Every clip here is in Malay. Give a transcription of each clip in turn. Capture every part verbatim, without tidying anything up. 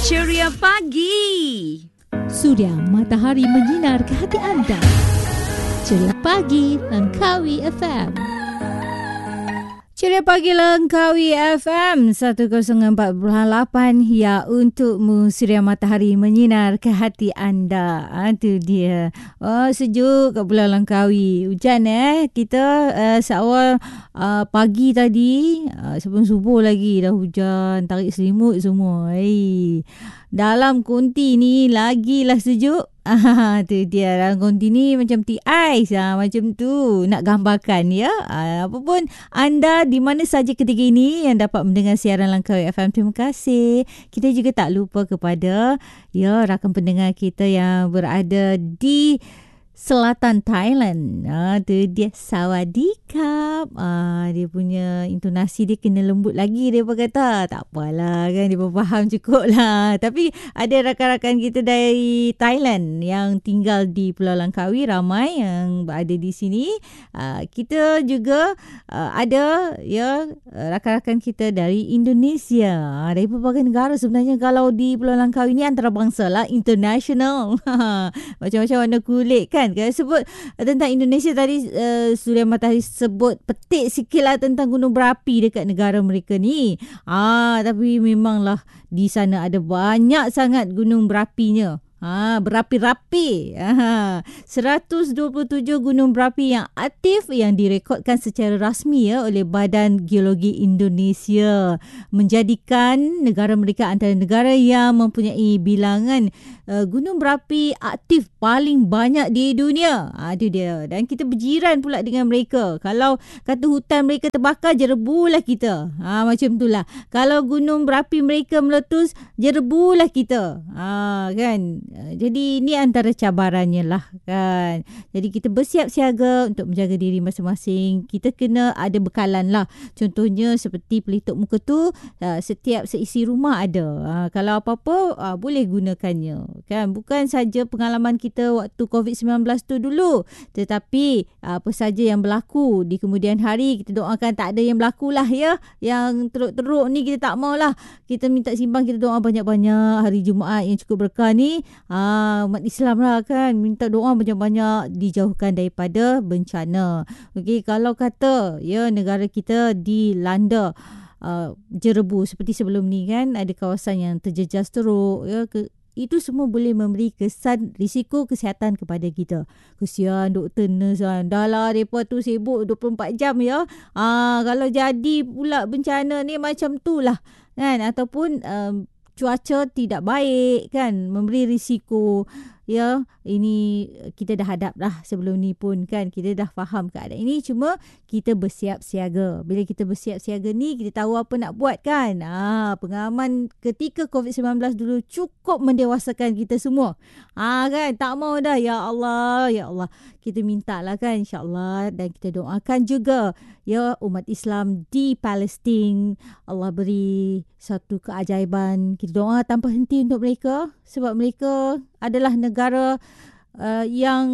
Ceria Pagi. Suria matahari menyinar ke hati anda. Ceria Pagi Langkawi F M. Ceria Pagi Langkawi F M seratus empat puluh lapan ya, untukmu suria matahari menyinar ke hati anda. Itu dia. Oh, sejuk kat Pulau Langkawi. Hujan eh. Kita uh, seawal uh, pagi tadi, uh, sebelum subuh lagi dah hujan, tarik selimut semua. Hey. Dalam konti ni lagilah sejuk. Ah, tu dia, dalam konti ni macam tea ais, ah, macam tu nak gambarkan ya. Ah, apa pun anda di mana saja ketika ini yang dapat mendengar siaran Langkawi F M, terima kasih. Kita juga tak lupa kepada ya rakan pendengar kita yang berada di selatan Thailand. Ah, tu dia, Sawadikap. Ah, dia punya intonasi dia kena lembut lagi, dia pun kata. Tak apalah kan, dia pun faham cukup lah. Tapi ada rakan-rakan kita dari Thailand yang tinggal di Pulau Langkawi, ramai yang berada di sini. Ah, kita juga ah, ada ya rakan-rakan kita dari Indonesia. Ah, dari berbagai negara sebenarnya. Kalau di Pulau Langkawi ni antarabangsa lah, international. Macam-macam warna kulit kan. Kalau sebut tentang Indonesia tadi, uh, Suria Matahari sebut petik sikit lah tentang gunung berapi dekat negara mereka ni. Ah, tapi memanglah di sana ada banyak sangat gunung berapinya. Ha, berapi-rapi. Ha, seratus dua puluh tujuh gunung berapi yang aktif yang direkodkan secara rasmi ya oleh Badan Geologi Indonesia, menjadikan negara mereka antara negara yang mempunyai bilangan uh, gunung berapi aktif paling banyak di dunia. Ha, itu dia. Dan kita berjiran pula dengan mereka. Kalau kata hutan mereka terbakar, jerebulah kita. Ha, macam itulah. Kalau gunung berapi mereka meletus, jerebulah kita. Ha, kan? Jadi ini antara cabarannya lah kan. Jadi kita bersiap siaga untuk menjaga diri masing-masing. Kita kena ada bekalan lah. Contohnya seperti pelitup muka tu, uh, setiap seisi rumah ada. Uh, kalau apa-apa uh, boleh gunakannya kan. Bukan saja pengalaman kita waktu covid sembilan belas tu dulu, tetapi uh, apa saja yang berlaku di kemudian hari, kita doakan tak ada yang berlaku lah ya. Yang teruk-teruk ni kita tak maulah. Kita minta simpang, kita doa banyak-banyak hari Jumaat yang cukup berkah ni. Ah, umat Islam lah kan, minta doa banyak-banyak dijauhkan daripada bencana. Okey, kalau kata ya negara kita dilanda uh, jerebu seperti sebelum ni kan, ada kawasan yang terjejas teruk ya, ke, itu semua boleh memberi kesan risiko kesihatan kepada kita. Kesian doktor, nurse kan. Dah lah mereka tu sibuk dua puluh empat jam ya. Ah, kalau jadi pula bencana ni macam tu lah kan. Ataupun um, cuaca tidak baik kan, memberi risiko ya. Ini kita dah hadap dah sebelum ni pun kan, kita dah faham keadaan ini, cuma kita bersiap siaga. Bila kita bersiap siaga ni, kita tahu apa nak buat kan. Ah, pengalaman ketika covid sembilan belas dulu cukup mendewasakan kita semua. Ah kan, tak mau dah. Ya Allah, ya Allah, kita mintalah kan, insya-Allah, dan kita doakan juga ya umat Islam di Palestin, Allah beri satu keajaiban. Kita doa tanpa henti untuk mereka, sebab mereka adalah negara uh, yang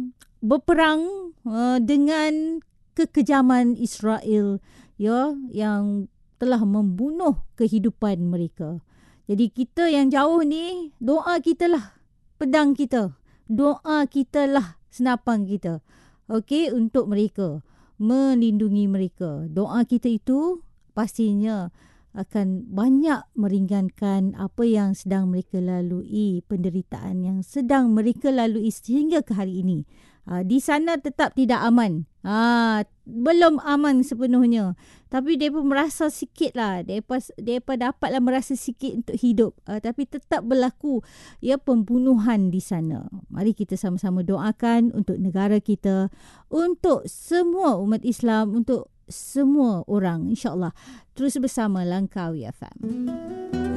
berperang uh, dengan kekejaman Israel ya, yang telah membunuh kehidupan mereka. Jadi kita yang jauh ni, doa kita lah pedang kita, doa kita lah senapan kita. Okey, untuk mereka, melindungi mereka. Doa kita itu pastinya akan banyak meringankan apa yang sedang mereka lalui, penderitaan yang sedang mereka lalui sehingga ke hari ini. Ha, di sana tetap tidak aman. Ha, belum aman sepenuhnya. Tapi mereka merasa sikit lah. Mereka, mereka dapatlah merasa sikit untuk hidup. Ha, tapi tetap berlaku ya pembunuhan di sana. Mari kita sama-sama doakan untuk negara kita, untuk semua umat Islam, untuk semua orang, insya-Allah. Terus bersama Langkawi F M.